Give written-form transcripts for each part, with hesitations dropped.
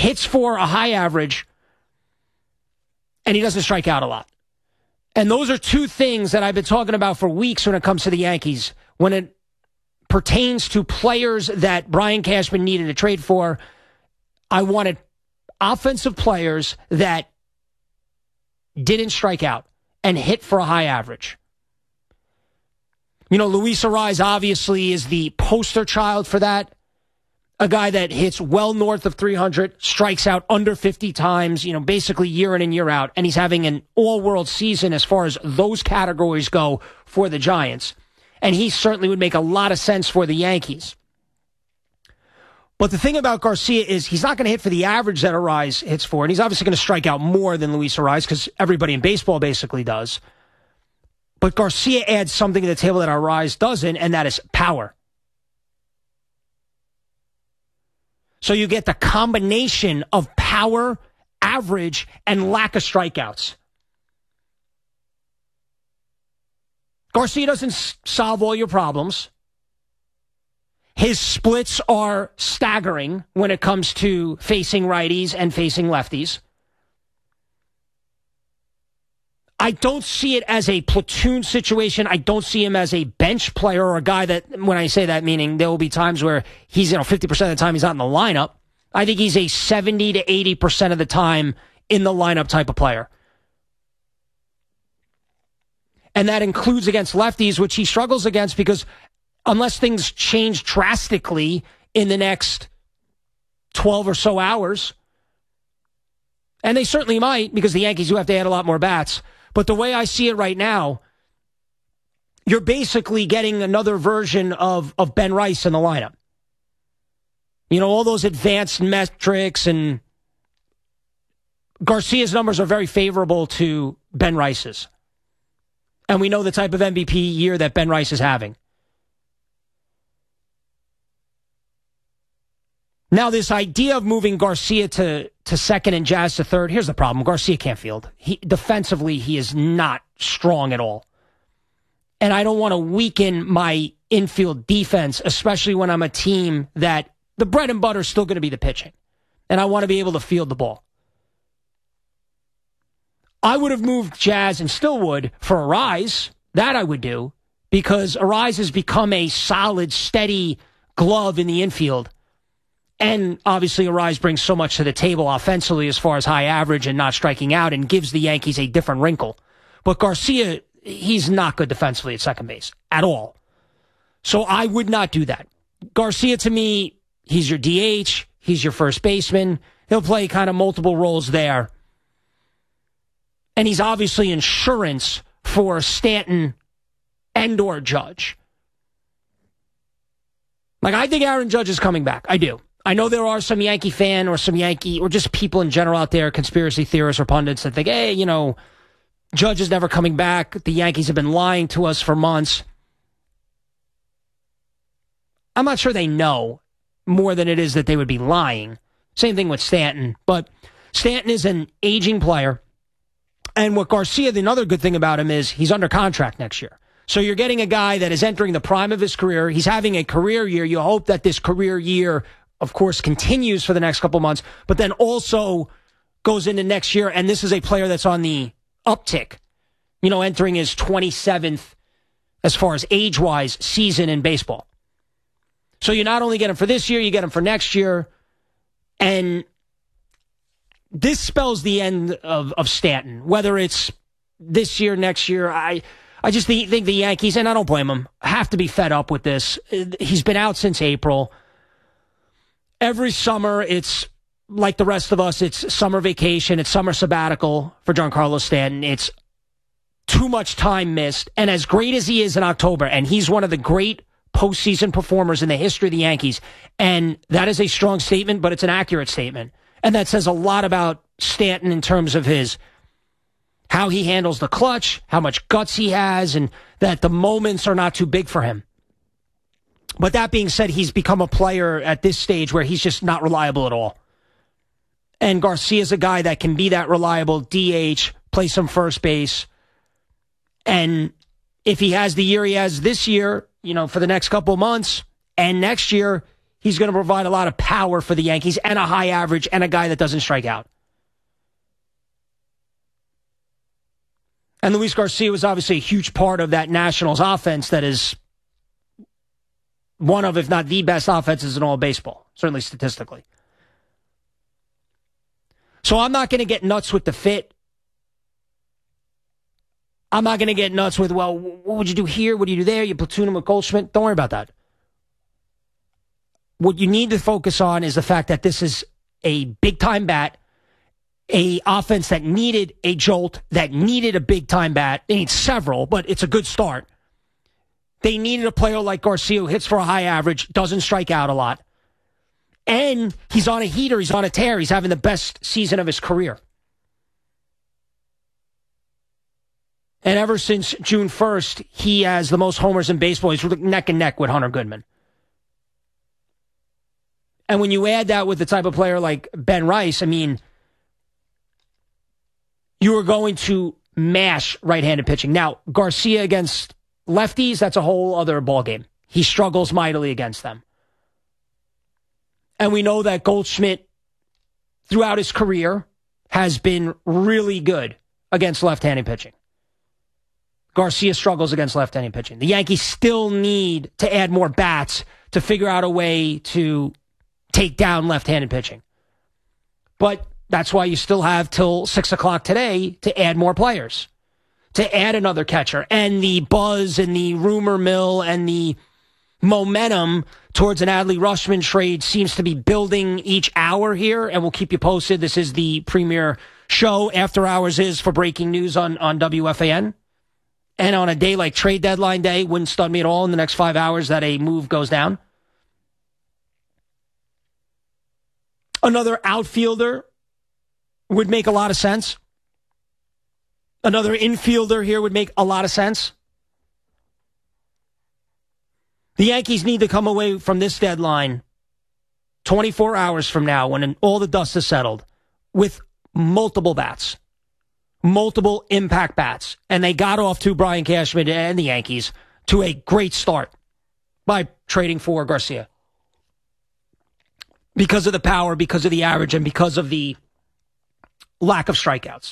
hits for a high average, and he doesn't strike out a lot. And those are two things that I've been talking about for weeks when it comes to the Yankees. When it pertains to players that Brian Cashman needed to trade for, I wanted offensive players that didn't strike out and hit for a high average. You know, Luis Arraez obviously is the poster child for that. A guy that hits well north of 300, strikes out under 50 times, you know, basically year in and year out. And he's having an all-world season as far as those categories go for the Giants. And he certainly would make a lot of sense for the Yankees. But the thing about Garcia is he's not going to hit for the average that Arraez hits for. And he's obviously going to strike out more than Luis Arraez because everybody in baseball basically does. But Garcia adds something to the table that Arraez doesn't, and that is power. So you get the combination of power, average, and lack of strikeouts. Garcia doesn't solve all your problems. His splits are staggering when it comes to facing righties and facing lefties. I don't see it as a platoon situation. I don't see him as a bench player or a guy that, when I say that, meaning there will be times where he's, 50% of the time he's not in the lineup. I think he's a 70 to 80% of the time in the lineup type of player. And that includes against lefties, which he struggles against because unless things change drastically in the next 12 or so hours, and they certainly might because the Yankees do have to add a lot more bats. But the way I see it right now, you're basically getting another version of Ben Rice in the lineup. You know, all those advanced metrics, and Garcia's numbers are very favorable to Ben Rice's. And we know the type of MVP year that Ben Rice is having. Now, this idea of moving Garcia to second and Jazz to third, here's the problem. Garcia can't field. Defensively, he is not strong at all. And I don't want to weaken my infield defense, especially when I'm a team that the bread and butter is still going to be the pitching. And I want to be able to field the ball. I would have moved Jazz and still would for Arraez. That I would do because Arraez has become a solid, steady glove in the infield. And obviously, Arraez brings so much to the table offensively as far as high average and not striking out and gives the Yankees a different wrinkle. But Garcia, he's not good defensively at second base at all. So I would not do that. Garcia, to me, he's your DH. He's your first baseman. He'll play kind of multiple roles there. And he's obviously insurance for Stanton and or Judge. Like, I think Aaron Judge is coming back. I do. I know there are some Yankee fan or some Yankee or just people in general out there, conspiracy theorists or pundits that think, hey, Judge is never coming back. The Yankees have been lying to us for months. I'm not sure they know more than it is that they would be lying. Same thing with Stanton. But Stanton is an aging player. And what Garcia, the other good thing about him is he's under contract next year. So you're getting a guy that is entering the prime of his career. He's having a career year. You hope that this career year, of course, continues for the next couple months, but then also goes into next year. And this is a player that's on the uptick, entering his 27th, as far as age-wise, season in baseball. So you not only get him for this year, you get him for next year. And this spells the end of Stanton, whether it's this year, next year. I just think the Yankees, and I don't blame them, have to be fed up with this. He's been out since April. Every summer, it's like the rest of us. It's summer vacation. It's summer sabbatical for Giancarlo Stanton. It's too much time missed. And as great as he is in October, and he's one of the great postseason performers in the history of the Yankees, and that is a strong statement, but it's an accurate statement. And that says a lot about Stanton in terms of how he handles the clutch, how much guts he has, and that the moments are not too big for him. But that being said, he's become a player at this stage where he's just not reliable at all. And Garcia's a guy that can be that reliable, DH, play some first base. And if he has the year he has this year, for the next couple of months, and next year, he's going to provide a lot of power for the Yankees and a high average and a guy that doesn't strike out. And Luis Garcia was obviously a huge part of that Nationals offense that is one of, if not the best offenses in all of baseball, certainly statistically. So I'm not going to get nuts with the fit. I'm not going to get nuts with, well, what would you do here? What do you do there? You platoon him with Goldschmidt. Don't worry about that. What you need to focus on is the fact that this is a big-time bat, a offense that needed a jolt, that needed a big-time bat. They need several, but it's a good start. They needed a player like Garcia who hits for a high average, doesn't strike out a lot. And he's on a heater. He's on a tear. He's having the best season of his career. And ever since June 1st, he has the most homers in baseball. He's neck and neck with Hunter Goodman. And when you add that with the type of player like Ben Rice, I mean, you are going to mash right-handed pitching. Now, Garcia against lefties, that's a whole other ballgame. He struggles mightily against them. And we know that Goldschmidt, throughout his career, has been really good against left-handed pitching. Garcia struggles against left-handed pitching. The Yankees still need to add more bats to figure out a way to take down left-handed pitching. But that's why you still have till 6 o'clock today to add more players, to add another catcher. And the buzz and the rumor mill and the momentum towards an Adley Rutschman trade seems to be building each hour here, and we'll keep you posted. This is the premier show. After Hours is for breaking news on WFAN. And on a day like trade deadline day, wouldn't stun me at all in the next 5 hours that a move goes down. Another outfielder would make a lot of sense. Another infielder here would make a lot of sense. The Yankees need to come away from this deadline 24 hours from now when all the dust is settled with multiple bats. Multiple impact bats. And they got off to Brian Cashman and the Yankees to a great start by trading for Garcia. Because of the power, because of the average, and because of the lack of strikeouts.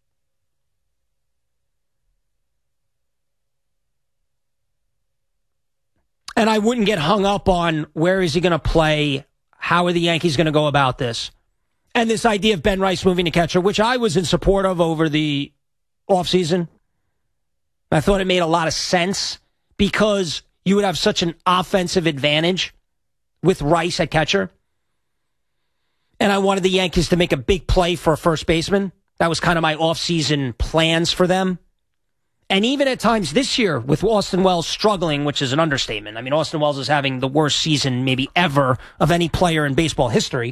And I wouldn't get hung up on where is he going to play, how are the Yankees going to go about this. And this idea of Ben Rice moving to catcher, which I was in support of over the offseason. I thought it made a lot of sense because you would have such an offensive advantage with Rice at catcher. And I wanted the Yankees to make a big play for a first baseman. That was kind of my offseason plans for them. And even at times this year with Austin Wells struggling, which is an understatement. I mean, Austin Wells is having the worst season maybe ever of any player in baseball history.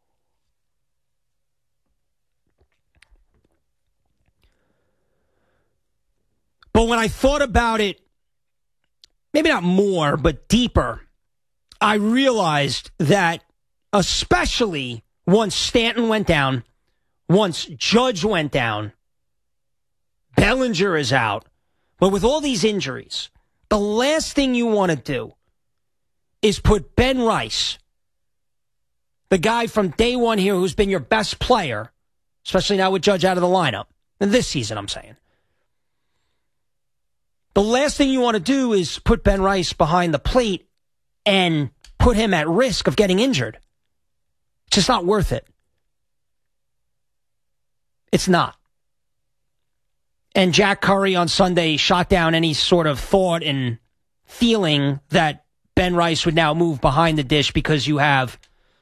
But when I thought about it, maybe not more, but deeper, I realized that especially once Stanton went down, once Judge went down, Bellinger is out, but with all these injuries, the last thing you want to do is put Ben Rice, the guy from day one here who's been your best player, especially now with Judge out of the lineup, and this season I'm saying. The last thing you want to do is put Ben Rice behind the plate and put him at risk of getting injured. It's just not worth it. It's not. And Jack Curry on Sunday shot down any sort of thought and feeling that Ben Rice would now move behind the dish because you have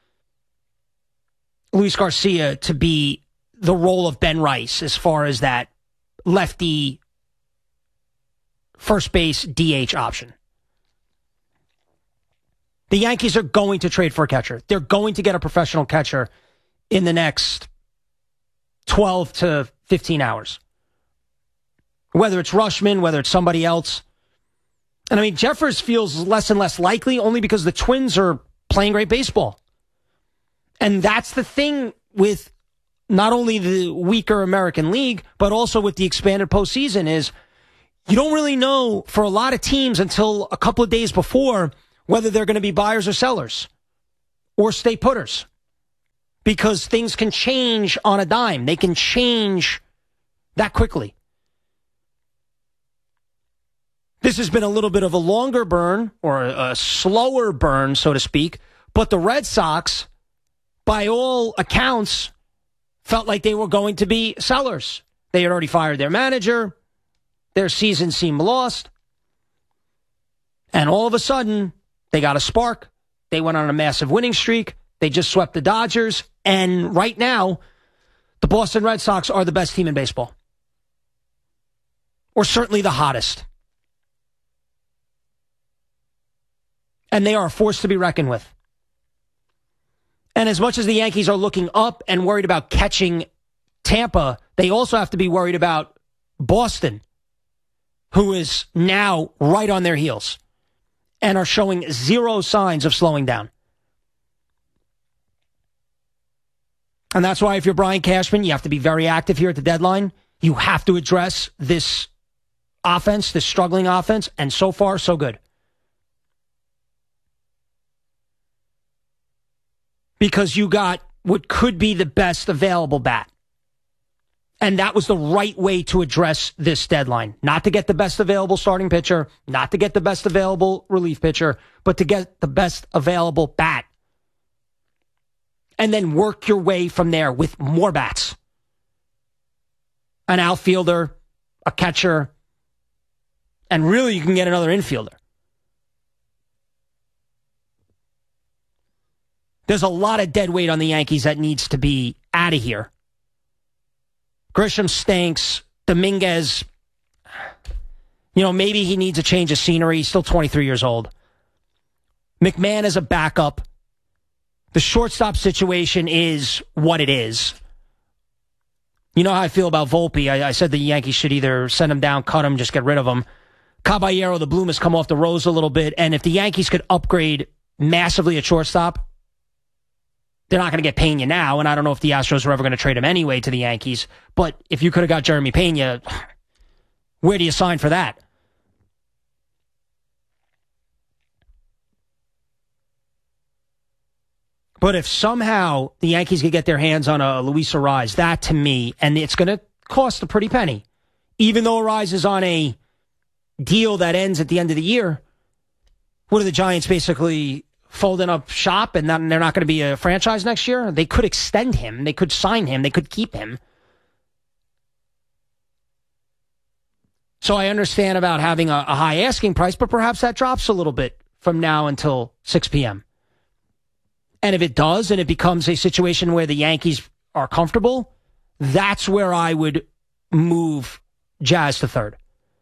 Luis Garcia to be the role of Ben Rice as far as that lefty first base DH option. The Yankees are going to trade for a catcher. They're going to get a professional catcher in the next 12 to 15 hours. Whether it's Rutschman, whether it's somebody else. And I mean, Jeffers feels less and less likely only because the Twins are playing great baseball. And that's the thing with not only the weaker American League, but also with the expanded postseason is you don't really know for a lot of teams until a couple of days before whether they're going to be buyers or sellers. or stay putters, because things can change on a dime. They can change that quickly. This has been a little bit of a longer burn, or a slower burn, so to speak, but the Red Sox, by all accounts, felt like they were going to be sellers. They had already fired their manager. Their season seemed lost. And all of a sudden, they got a spark. They went on a massive winning streak. They just swept the Dodgers. And right now, the Boston Red Sox are the best team in baseball. Or certainly the hottest. And they are a force to be reckoned with. And as much as the Yankees are looking up and worried about catching Tampa, they also have to be worried about Boston, who is now right on their heels and are showing zero signs of slowing down. And that's why if you're Brian Cashman, you have to be very active here at the deadline. You have to address this offense, this struggling offense, and so far, so good. Because you got what could be the best available bat. And that was the right way to address this deadline. Not to get the best available starting pitcher, not to get the best available relief pitcher, but to get the best available bat. And then work your way from there with more bats. An outfielder, a catcher, and really you can get another infielder. There's a lot of dead weight on the Yankees that needs to be out of here. Grisham stinks. Dominguez, maybe he needs a change of scenery. He's still 23 years old. McMahon is a backup. The shortstop situation is what it is. You know how I feel about Volpe. I said the Yankees should either send him down, cut him, just get rid of him. Caballero, the bloom has come off the rose a little bit. And if the Yankees could upgrade massively at shortstop, they're not going to get Pena now, and I don't know if the Astros are ever going to trade him anyway to the Yankees. But if you could have got Jeremy Pena, where do you sign for that? But if somehow the Yankees could get their hands on a Luis Arraez, that to me, and it's going to cost a pretty penny. Even though Arraez is on a deal that ends at the end of the year, what are the Giants basically folding up shop and they're not going to be a franchise next year? They could extend him. They could sign him. They could keep him. So I understand about having a high asking price, but perhaps that drops a little bit from now until 6 p.m. And if it does, and it becomes a situation where the Yankees are comfortable, that's where I would move Jazz to third.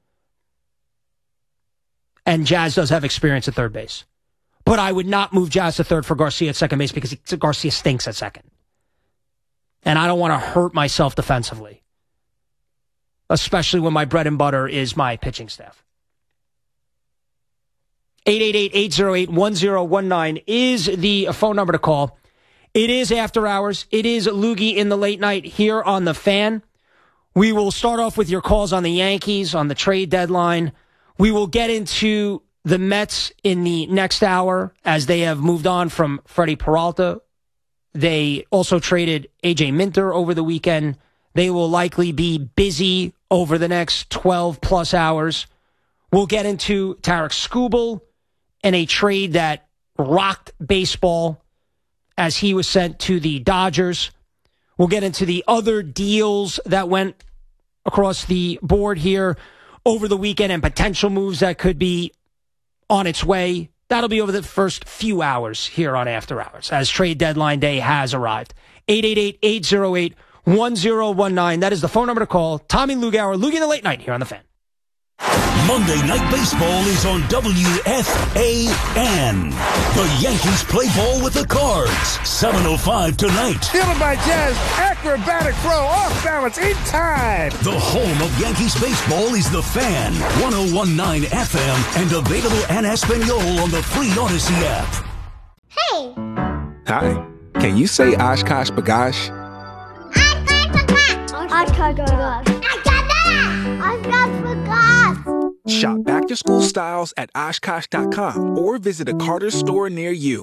And Jazz does have experience at third base. But I would not move Jazz to third for Garcia at second base because Garcia stinks at second. And I don't want to hurt myself defensively. Especially when my bread and butter is my pitching staff. 888-808-1019 is the phone number to call. It is after hours. It is Loogie in the late night here on The Fan. We will start off with your calls on the Yankees, on the trade deadline. We will get into the Mets in the next hour as they have moved on from Freddie Peralta. They also traded A.J. Minter over the weekend. They will likely be busy over the next 12-plus hours. We'll get into Tarik Skubal and a trade that rocked baseball as he was sent to the Dodgers. We'll get into the other deals that went across the board here over the weekend and potential moves that could be on its way. That'll be over the first few hours here on After Hours as trade deadline day has arrived. 888-808-1019. That is the phone number to call. Tommy Lugauer, Loogie in the Late Night here on The Fan. Monday Night Baseball is on WFAN. The Yankees play ball with the Cards. 7:05 tonight. Fielded by Jazz. Acrobatic throw. Off balance. In time. The home of Yankees baseball is The Fan. 101.9 FM and available en Espanol on the free Odyssey app. Hey. Hi. Can you say Oshkosh B'gosh? Oshkosh B'gosh. Oshkosh B'gosh. Shop back-to-school styles at Oshkosh.com or visit a Carter's store near you.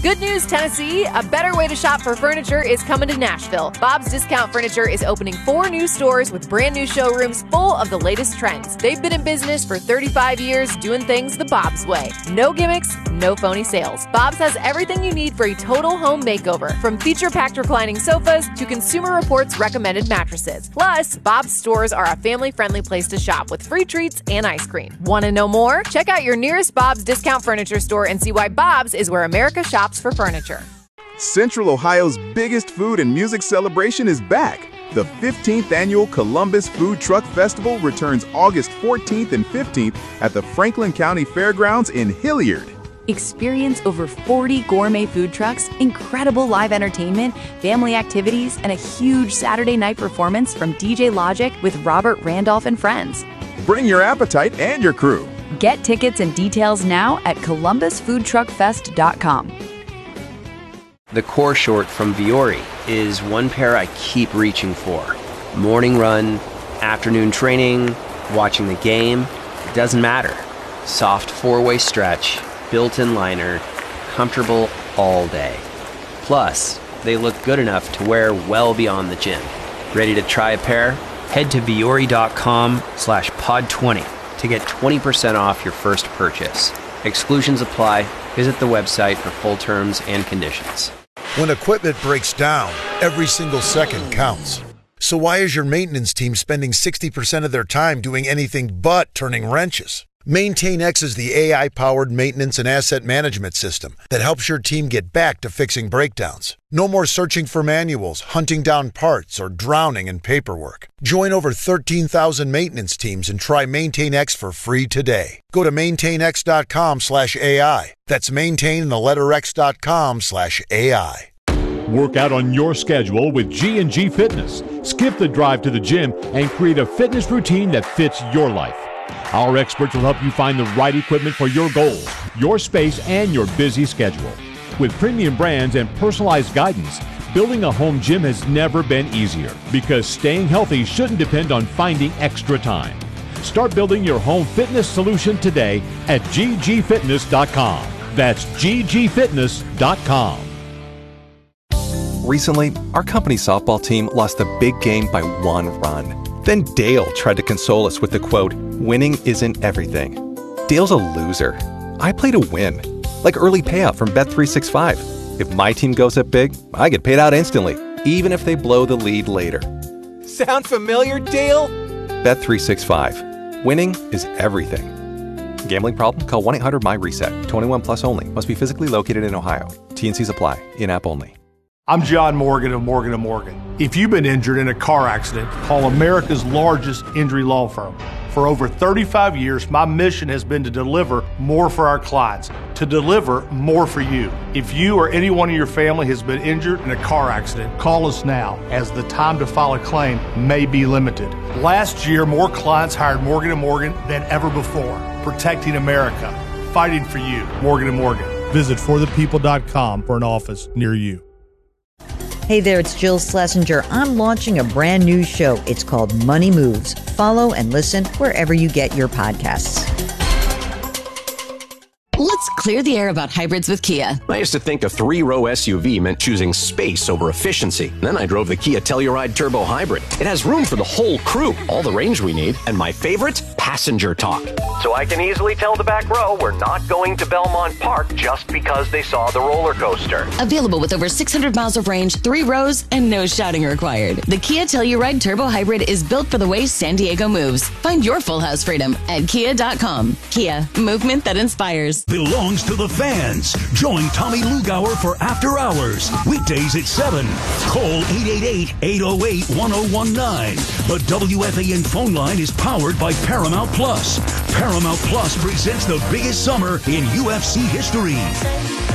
Good news, Tennessee. A better way to shop for furniture is coming to Nashville. Bob's Discount Furniture is opening 4 new stores with brand new showrooms full of the latest trends. They've been in business for 35 years doing things the Bob's way. No gimmicks, no phony sales. Bob's has everything you need for a total home makeover, from feature-packed reclining sofas to Consumer Reports recommended mattresses. Plus, Bob's stores are a family-friendly place to shop with free treats and ice cream. Want to know more? Check out your nearest Bob's Discount Furniture store and see why Bob's is where America shops for furniture. Central Ohio's biggest food and music celebration is back. The 15th annual Columbus Food Truck Festival returns August 14th and 15th at the Franklin County Fairgrounds in Hilliard. Experience over 40 gourmet food trucks, incredible live entertainment, family activities, and a huge Saturday night performance from DJ Logic with Robert Randolph and friends. Bring your appetite and your crew. Get tickets and details now at columbusfoodtruckfest.com. The core short from Vuori is one pair I keep reaching for. Morning run, afternoon training, watching the game, it doesn't matter. Soft 4-way stretch, built-in liner, comfortable all day. Plus, they look good enough to wear well beyond the gym. Ready to try a pair? Head to vuori.com/pod20 to get 20% off your first purchase. Exclusions apply. Visit the website for full terms and conditions. When equipment breaks down, every single second counts. So why is your maintenance team spending 60% of their time doing anything but turning wrenches? MaintainX is the AI-powered maintenance and asset management system that helps your team get back to fixing breakdowns. No more searching for manuals, hunting down parts, or drowning in paperwork. Join over 13,000 maintenance teams and try MaintainX for free today. Go to maintainx.com/AI. That's maintain.x.com/AI. Work out on your schedule with G&G Fitness. Skip the drive to the gym and create a fitness routine that fits your life. Our experts will help you find the right equipment for your goals, your space, and your busy schedule. With premium brands and personalized guidance, building a home gym has never been easier, because staying healthy shouldn't depend on finding extra time. Start building your home fitness solution today at ggfitness.com. That's ggfitness.com. Recently, our company softball team lost a big game by 1 run. Then Dale tried to console us with the quote, "Winning isn't everything." Dale's a loser. I play to win, like early payout from Bet365. If my team goes up big, I get paid out instantly, even if they blow the lead later. Sound familiar, Dale? Bet365. Winning is everything. Gambling problem? Call 1-800-MY-RESET. 21 plus only. Must be physically located in Ohio. T&Cs apply. In-app only. I'm John Morgan of Morgan & Morgan. If you've been injured in a car accident, call America's largest injury law firm. For over 35 years, my mission has been to deliver more for our clients, to deliver more for you. If you or anyone in your family has been injured in a car accident, call us now, as the time to file a claim may be limited. Last year, more clients hired Morgan & Morgan than ever before, protecting America, fighting for you. Morgan & Morgan. Visit forthepeople.com for an office near you. Hey there, it's Jill Schlesinger. I'm launching a brand new show. It's called Money Moves. Follow and listen wherever you get your podcasts. Let's clear the air about hybrids with Kia. I used to think a 3-row SUV meant choosing space over efficiency. Then I drove the Kia Telluride Turbo Hybrid. It has room for the whole crew, all the range we need, and my favorite, passenger talk. So I can easily tell the back row we're not going to Belmont Park just because they saw the roller coaster. Available with over 600 miles of range, 3 rows, and no shouting required. The Kia Telluride Turbo Hybrid is built for the way San Diego moves. Find your full house freedom at kia.com. Kia, movement that inspires. Belongs to the fans. Join Tommy Lugauer for After Hours. Weekdays at 7. Call 888-808-1019. The WFAN phone line is powered by Paramount Plus. Paramount Plus presents the biggest summer in UFC history.